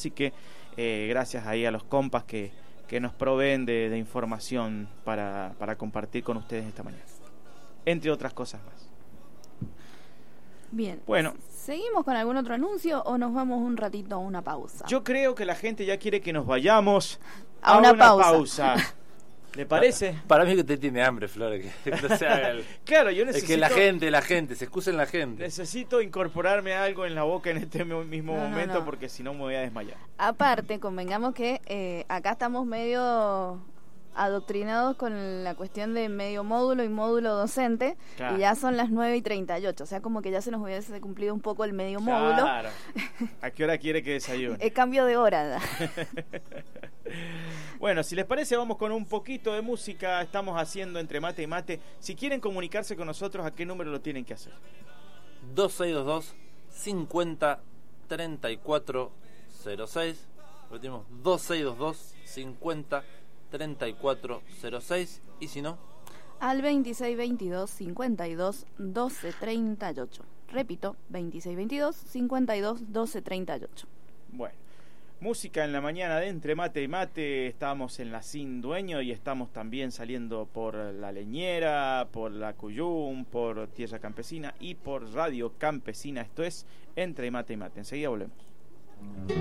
así que gracias ahí a los compas que nos proveen de información para compartir con ustedes esta mañana, entre otras cosas más. Bien. Bueno, ¿seguimos con algún otro anuncio o nos vamos un ratito a una pausa? yo creo que la gente ya quiere que nos vayamos a una pausa. ¿Le parece? Para mí que usted tiene hambre, Flor. Que no se haga Claro, yo necesito... Es que la gente, se excusa en la gente. Necesito incorporarme algo en la boca en este mismo momento, no. porque si no me voy a desmayar. Aparte, convengamos que acá estamos medio adoctrinados con la cuestión de medio módulo y módulo docente, claro. Y ya son las 9:38, o sea, como que ya se nos hubiese cumplido un poco el medio módulo. Claro. ¿A qué hora quiere que desayune? El cambio de hora. Bueno, si les parece, vamos con un poquito de música. Estamos haciendo Entre Mate y Mate. Si quieren comunicarse con nosotros, ¿a qué número lo tienen que hacer? 2622 50 34 06. Repetimos, 2622 50 34 06. Y si no, al 2622 52 12 38. Repito, 2622 52 12 38. Bueno, música en la mañana de Entre Mate y Mate. Estamos en la Sin Dueño y estamos también saliendo por La Leñera, por La Cuyum, por Tierra Campesina y por Radio Campesina. Esto es Entre Mate y Mate. Enseguida volvemos.